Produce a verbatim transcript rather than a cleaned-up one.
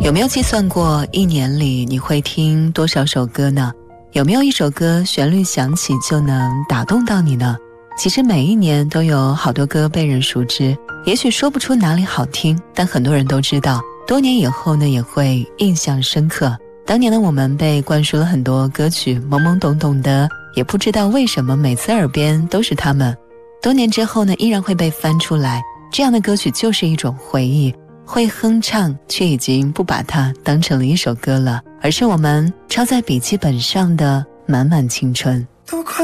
有没有计算过一年里你会听多少首歌呢？有没有一首歌旋律响起就能打动到你呢？其实每一年都有好多歌被人熟知，也许说不出哪里好听，但很多人都知道，多年以后呢也会印象深刻。当年的我们被灌输了很多歌曲，懵懵懂懂的，也不知道为什么每次耳边都是他们。多年之后呢依然会被翻出来，这样的歌曲就是一种回忆，会哼唱却已经不把它当成了一首歌了，而是我们抄在笔记本上的满满青春。 都快